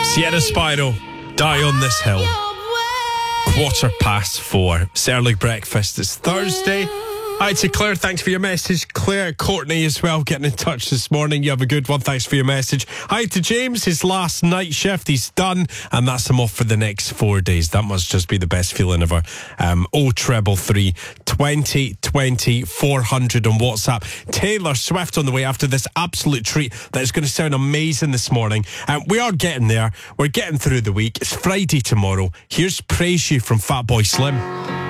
Sierra Spiral, Die on This Hill. 4:15. It's early breakfast. It's Thursday. Hi to Claire, thanks for your message. Claire, Courtney as well, getting in touch this morning. You have a good one, thanks for your message. Hi to James, his last night shift, he's done, and that's him off for the next 4 days. That must just be the best feeling ever. 0333 20 20 400 on WhatsApp. Taylor Swift on the way after this absolute treat that is going to sound amazing this morning. We are getting there. We're getting through the week. It's Friday tomorrow. Here's Praise You from Fatboy Slim.